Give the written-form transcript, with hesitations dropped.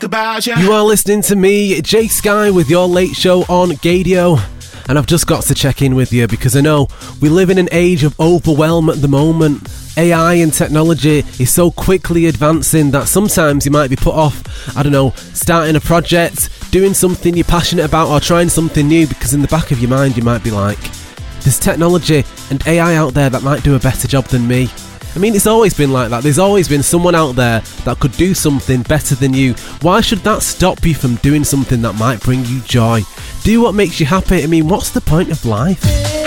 about you. You are listening to me, Jay Sky, with your late show on Gadio. And I've just got to check in with you because I know we live in an age of overwhelm at the moment. AI and technology is so quickly advancing that sometimes you might be put off, starting a project, doing something you're passionate about or trying something new because in the back of your mind you might be like, there's technology and AI out there that might do a better job than me. I mean, it's always been like that. There's always been someone out there that could do something better than you. Why should that stop you from doing something that might bring you joy? Do what makes you happy. I mean, what's the point of life?